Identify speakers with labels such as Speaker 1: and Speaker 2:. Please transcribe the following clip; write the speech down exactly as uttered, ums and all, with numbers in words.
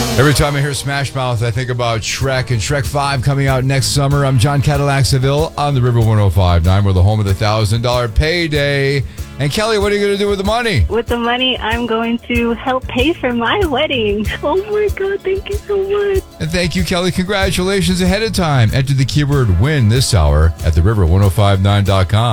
Speaker 1: Every time I hear Smash Mouth, I think about Shrek and Shrek five coming out next summer. I'm John Cadillac Seville on the River one oh five point nine. We're the home of the one thousand dollars payday. And Kelly, what are you going to do with the money?
Speaker 2: With the money, I'm going to help pay for my wedding. Oh my God, thank you so much.
Speaker 1: And thank you, Kelly. Congratulations ahead of time. Enter the keyword WIN this hour at the river ten fifty-nine dot com.